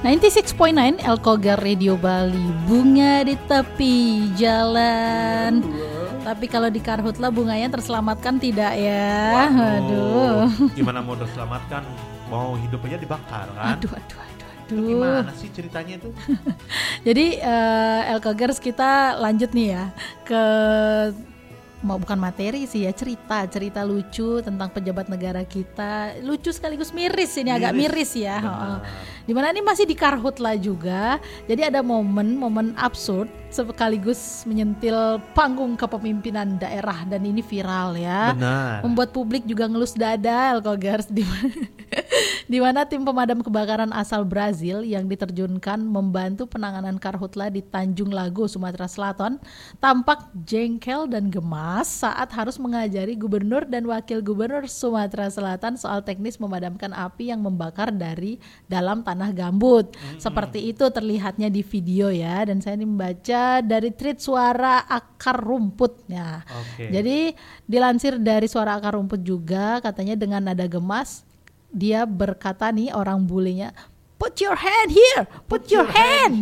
96.9 Elkogar Radio Bali, bunga di tepi jalan. Tapi kalau di Karhutla bunganya terselamatkan tidak ya? Waduh. Gimana mau terselamatkan? Mau hidup aja dibakar kan? Aduh. Gimana sih ceritanya itu? Jadi Elkogers kita lanjut nih ya ke bukan materi sih ya, cerita lucu tentang pejabat negara kita, lucu sekaligus miris ini, agak miris ya. Dimana ini masih di Karhutla juga, jadi ada momen absurd sekaligus menyentil panggung kepemimpinan daerah dan ini viral ya. Benar. Membuat publik juga ngelus dada Elkogers di mana tim pemadam kebakaran asal Brazil yang diterjunkan membantu penanganan Karhutla di Tanjung Lago, Sumatera Selatan tampak jengkel dan gemas saat harus mengajari gubernur dan wakil gubernur Sumatera Selatan soal teknis memadamkan api yang membakar dari dalam tanah gambut. Seperti itu terlihatnya di video ya, dan saya ini membaca dari tweet Suara Akar Rumputnya. Jadi dilansir dari Suara Akar Rumput juga, katanya dengan nada gemas dia berkata nih, orang bulenya, put your hand here, put your hand.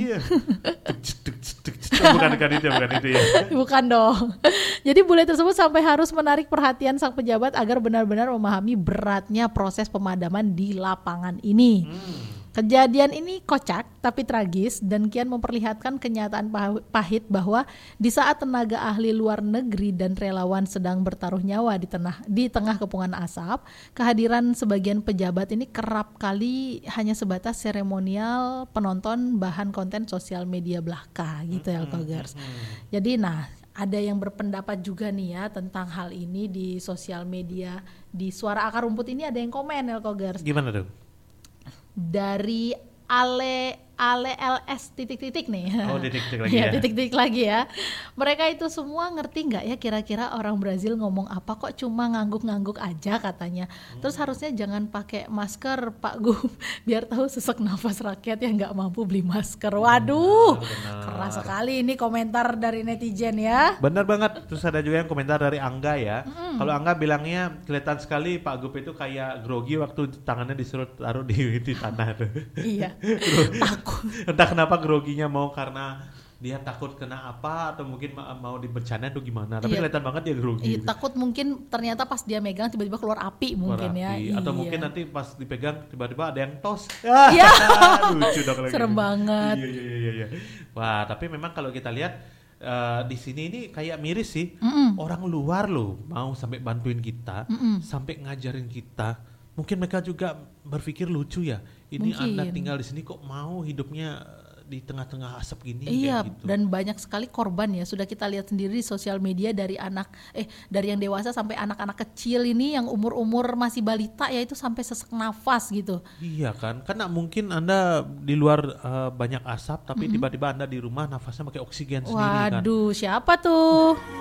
Bukan itu ya. Bukan dong. Jadi bule tersebut sampai harus menarik perhatian sang pejabat agar benar-benar memahami beratnya proses pemadaman di lapangan ini. Kejadian ini kocak tapi tragis dan kian memperlihatkan kenyataan pahit bahwa di saat tenaga ahli luar negeri dan relawan sedang bertaruh nyawa di tengah kepungan asap, kehadiran sebagian pejabat ini kerap kali hanya sebatas seremonial, penonton, bahan konten sosial media belaka gitu ya Elkogers. Jadi ada yang berpendapat juga nih ya tentang hal ini di sosial media. Di Suara Akar Rumput ini ada yang komen Elkogers. Gimana tuh? Dari Ale LS titik-titik nih. Oh, titik-titik lagi ya. Titik-titik lagi ya. Mereka itu semua ngerti nggak ya kira-kira orang Brazil ngomong apa, kok cuma ngangguk-ngangguk aja katanya. Terus harusnya jangan pakai masker Pak Gub, biar tahu sesak nafas rakyat yang nggak mampu beli masker. Waduh, keras sekali ini komentar dari netizen ya. Benar banget. Terus ada juga yang komentar dari Angga ya. Kalau Angga bilangnya kelihatan sekali Pak Gub itu kayak grogi waktu tangannya disuruh taruh di tanah tuh. Iya. Entah kenapa groginya, mau karena dia takut kena apa atau mungkin mau dibercanda atau gimana, tapi kelihatan banget dia grogi. Iya, takut mungkin ternyata pas dia megang tiba-tiba keluar api mungkin ya. Atau mungkin nanti pas dipegang tiba-tiba ada yang tos. Iya. Lucu dong lagi. Serem banget. Iya. Wah, tapi memang kalau kita lihat di sini ini kayak miris sih. Orang luar loh mau sampai bantuin kita, sampai ngajarin kita. Mungkin mereka juga berpikir lucu ya. Ini mungkin. Anda tinggal di sini kok mau hidupnya di tengah-tengah asap gini. Iya, gitu. Dan banyak sekali korban ya. Sudah kita lihat sendiri di sosial media dari dari yang dewasa sampai anak-anak kecil ini yang umur-umur masih balita ya, itu sampai sesak nafas gitu. Iya kan? Karena mungkin Anda di luar banyak asap tapi tiba-tiba Anda di rumah nafasnya pakai oksigen sendiri kan. Waduh, siapa tuh?